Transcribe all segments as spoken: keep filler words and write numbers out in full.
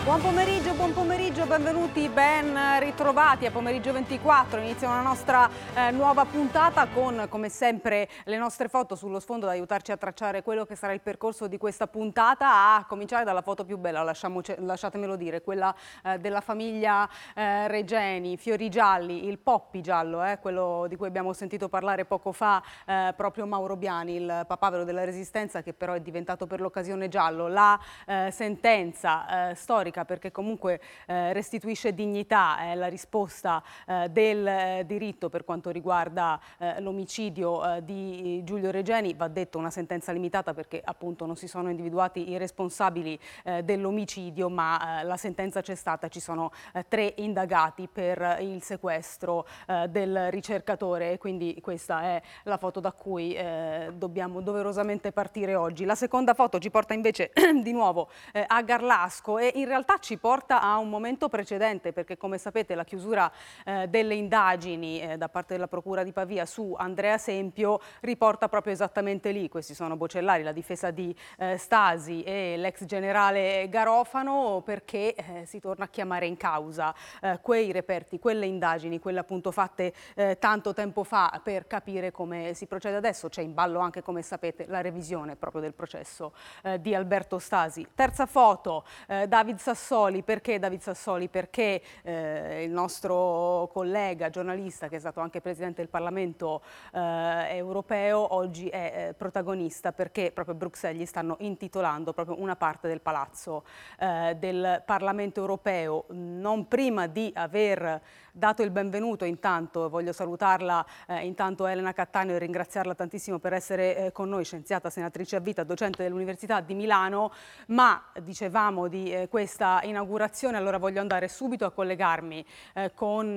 Buon pomeriggio, buon pomeriggio, benvenuti, ben ritrovati a Pomeriggio ventiquattro. Inizia una nostra eh, nuova puntata con, come sempre, le nostre foto sullo sfondo ad aiutarci a tracciare quello che sarà il percorso di questa puntata, a cominciare dalla foto più bella, lasciatemelo dire, quella eh, della famiglia eh, Regeni, fiori gialli, il Poppi giallo, eh, quello di cui abbiamo sentito parlare poco fa eh, proprio Mauro Biani, il papavero della Resistenza, che però è diventato per l'occasione giallo. La eh, sentenza eh, storica, perché comunque eh, restituisce dignità, è la risposta eh, del eh, diritto per quanto riguarda eh, l'omicidio eh, di Giulio Regeni. Va detto una sentenza limitata perché appunto non si sono individuati i responsabili eh, dell'omicidio, ma eh, la sentenza c'è stata, ci sono eh, tre indagati per il sequestro eh, del ricercatore, e quindi questa è la foto da cui eh, dobbiamo doverosamente partire oggi. La seconda foto ci porta invece di nuovo eh, a Garlasco, e in realtà ci porta a un momento precedente, perché come sapete la chiusura eh, delle indagini eh, da parte della Procura di Pavia su Andrea Sempio riporta proprio esattamente lì. Questi sono Bocellari, la difesa di eh, Stasi e l'ex generale Garofano, perché eh, si torna a chiamare in causa eh, quei reperti, quelle indagini, quelle appunto fatte eh, tanto tempo fa, per capire come si procede adesso. C'è in ballo anche, come sapete, la revisione proprio del processo eh, di Alberto Stasi. Terza foto, eh, David Sassoli. Perché David Sassoli? Perché eh, il nostro collega giornalista, che è stato anche presidente del Parlamento eh, europeo, oggi è eh, protagonista, perché proprio a Bruxelles gli stanno intitolando proprio una parte del palazzo eh, del Parlamento europeo. Non prima di aver dato il benvenuto, intanto voglio salutarla, eh, intanto Elena Cattaneo, e ringraziarla tantissimo per essere eh, con noi, scienziata, senatrice a vita, docente dell'Università di Milano. Ma dicevamo di eh, questa inaugurazione, allora voglio andare subito a collegarmi eh, con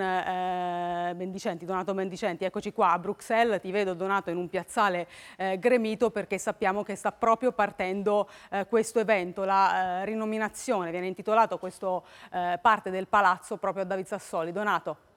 eh, Bendicenti, Donato Bendicenti. Eccoci qua a Bruxelles, ti vedo Donato in un piazzale eh, gremito, perché sappiamo che sta proprio partendo eh, questo evento, la eh, rinominazione, viene intitolato questo eh, parte del palazzo proprio a David Sassoli. Donato.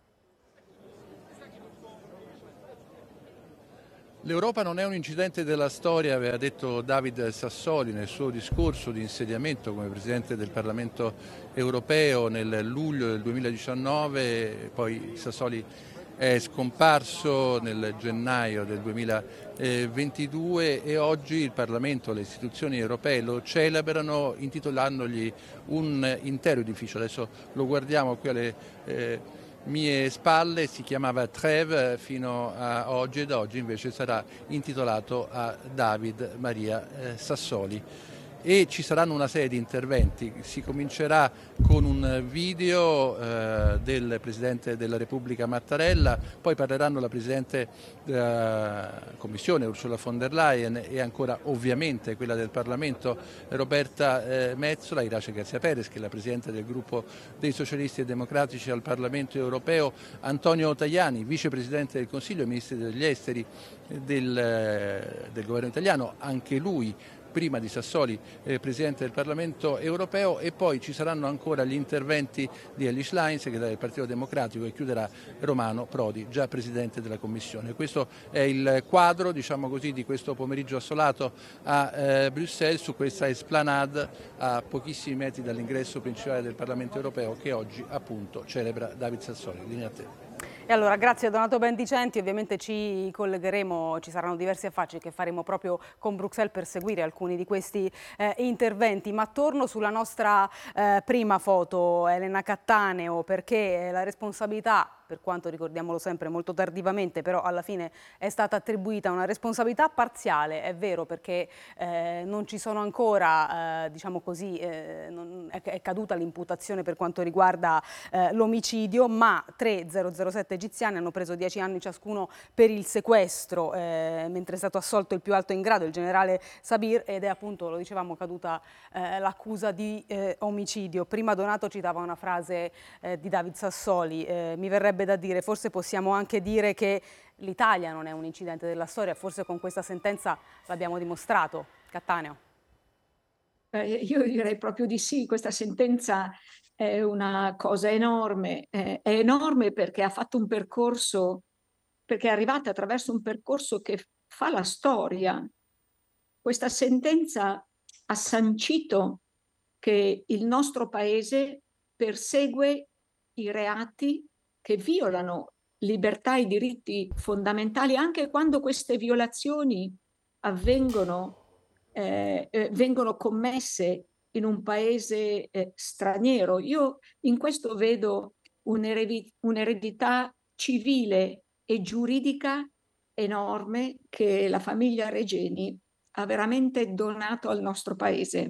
L'Europa non è un incidente della storia, aveva detto David Sassoli nel suo discorso di insediamento come Presidente del Parlamento europeo nel luglio del duemiladiciannove, poi Sassoli è scomparso nel gennaio del duemilaventidue e oggi il Parlamento, le istituzioni europee lo celebrano intitolandogli un intero edificio. Adesso lo guardiamo qui alle eh, mie spalle, si chiamava Trèves fino a oggi, ed oggi invece sarà intitolato a David Maria eh, Sassoli. E ci saranno una serie di interventi. Si comincerà con un video eh, del Presidente della Repubblica Mattarella, poi parleranno la Presidente della Commissione Ursula von der Leyen e ancora ovviamente quella del Parlamento Roberta eh, Metsola, Irace García Pérez, che è la Presidente del gruppo dei Socialisti e Democratici al Parlamento Europeo, Antonio Tajani, Vicepresidente del Consiglio e Ministro degli Esteri del, del Governo italiano, anche lui prima di Sassoli eh, Presidente del Parlamento Europeo, e poi ci saranno ancora gli interventi di Elly Schlein, segretario del Partito Democratico, e chiuderà Romano Prodi, già Presidente della Commissione. Questo è il quadro, diciamo così, di questo pomeriggio assolato a eh, Bruxelles, su questa esplanade a pochissimi metri dall'ingresso principale del Parlamento Europeo, che oggi appunto celebra David Sassoli. Linea a te. E allora, grazie a Donato Bendicenti, ovviamente ci collegheremo, ci saranno diversi affacci che faremo proprio con Bruxelles per seguire alcuni di questi eh, interventi, ma torno sulla nostra eh, prima foto, Elena Cattaneo, perché la responsabilità, per quanto ricordiamolo sempre molto tardivamente, però alla fine è stata attribuita una responsabilità parziale, è vero, perché eh, non ci sono ancora, eh, diciamo così, eh, non, è, è caduta l'imputazione per quanto riguarda eh, l'omicidio, ma tre zero zero sette egiziani hanno preso dieci anni ciascuno per il sequestro, eh, mentre è stato assolto il più alto in grado, il generale Sabir, ed è appunto, lo dicevamo, caduta eh, l'accusa di eh, omicidio. Prima Donato citava una frase eh, di David Sassoli, eh, mi verrebbe da dire, forse possiamo anche dire che l'Italia non è un incidente della storia, forse con questa sentenza l'abbiamo dimostrato. Cattaneo. Eh, io direi proprio di sì, questa sentenza è una cosa enorme, eh, è enorme perché ha fatto un percorso, perché è arrivata attraverso un percorso che fa la storia. Questa sentenza ha sancito che il nostro paese persegue i reati che violano libertà e diritti fondamentali, anche quando queste violazioni avvengono, eh, eh, vengono commesse in un paese eh, straniero. Io in questo vedo un'eredità civile e giuridica enorme che la famiglia Regeni ha veramente donato al nostro paese.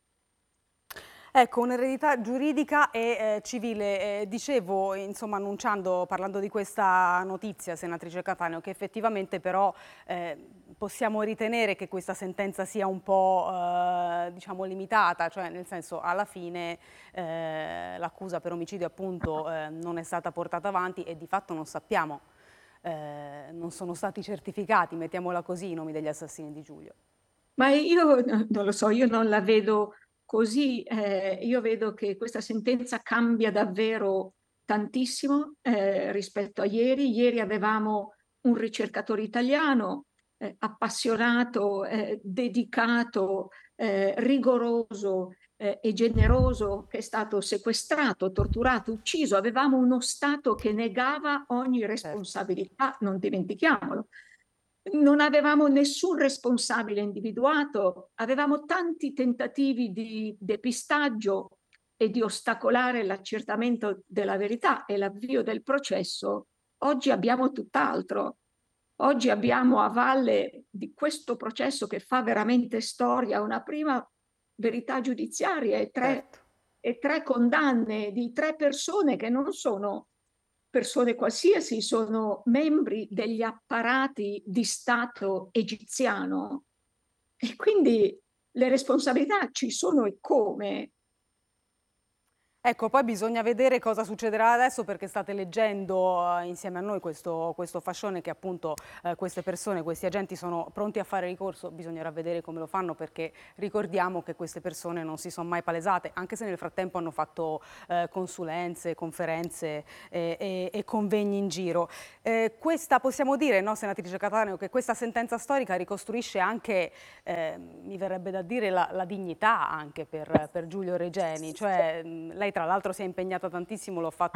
Ecco, un'eredità giuridica e eh, civile. Eh, dicevo, insomma, annunciando, parlando di questa notizia, senatrice Cattaneo, che effettivamente però eh, possiamo ritenere che questa sentenza sia un po', eh, diciamo, limitata, cioè nel senso, alla fine eh, l'accusa per omicidio appunto eh, non è stata portata avanti e di fatto non sappiamo, eh, non sono stati certificati, mettiamola così, i nomi degli assassini di Giulio. Ma io non lo so, io non la vedo così, eh, io vedo che questa sentenza cambia davvero tantissimo eh, rispetto a ieri. Ieri avevamo un ricercatore italiano eh, appassionato, eh, dedicato, eh, rigoroso eh, e generoso, che è stato sequestrato, torturato, ucciso. Avevamo uno Stato che negava ogni responsabilità, non dimentichiamolo. Non avevamo nessun responsabile individuato, avevamo tanti tentativi di depistaggio e di ostacolare l'accertamento della verità e l'avvio del processo. Oggi abbiamo tutt'altro. Oggi abbiamo, a valle di questo processo che fa veramente storia, una prima verità giudiziaria e tre, Certo. e tre condanne di tre persone che non sono persone qualsiasi, sono membri degli apparati di Stato egiziano. E quindi le responsabilità ci sono e come. Ecco, poi bisogna vedere cosa succederà adesso perché state leggendo eh, insieme a noi questo, questo fascione che appunto eh, queste persone, questi agenti sono pronti a fare ricorso, bisognerà vedere come lo fanno perché ricordiamo che queste persone non si sono mai palesate, anche se nel frattempo hanno fatto eh, consulenze, conferenze eh, e, e convegni in giro. Eh, questa possiamo dire, no, senatrice Cattaneo, che questa sentenza storica ricostruisce anche, eh, mi verrebbe da dire, la, la dignità anche per, per Giulio Regeni, cioè mh, lei tra l'altro si è impegnata tantissimo, l'ho fatto